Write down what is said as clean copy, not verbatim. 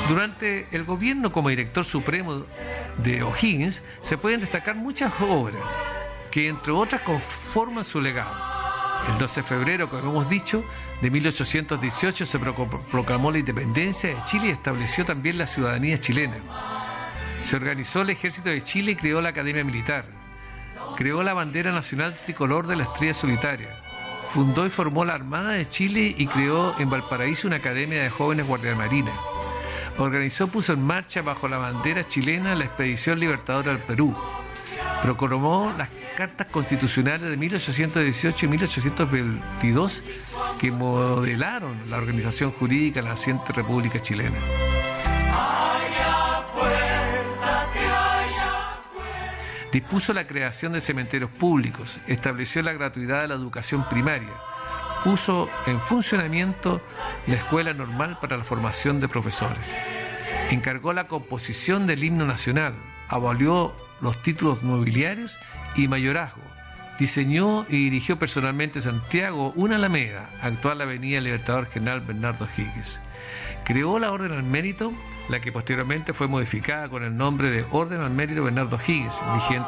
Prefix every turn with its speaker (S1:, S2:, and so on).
S1: Durante el gobierno como director supremo de O'Higgins se pueden destacar muchas obras que, entre otras, conforman su legado. El 12 de febrero, como hemos dicho, de 1818 se proclamó la independencia de Chile y estableció también la ciudadanía chilena. Se organizó el Ejército de Chile y creó la Academia Militar. Creó la bandera nacional tricolor de la estrella solitaria. Fundó y formó la Armada de Chile y creó en Valparaíso una academia de jóvenes guardiamarinas. Puso en marcha bajo la bandera chilena la Expedición Libertadora al Perú. Proclamó las cartas constitucionales de 1818 y 1822 que modelaron la organización jurídica de la naciente República Chilena. Dispuso la creación de cementerios públicos, estableció la gratuidad de la educación primaria, puso en funcionamiento la Escuela Normal para la formación de profesores, encargó la composición del himno nacional, abolió los títulos nobiliarios y mayorazgo, diseñó y dirigió personalmente Santiago una alameda, actual Avenida Libertador General Bernardo O'Higgins. Creó la Orden al Mérito, la que posteriormente fue modificada con el nombre de Orden al Mérito Bernardo O'Higgins, vigente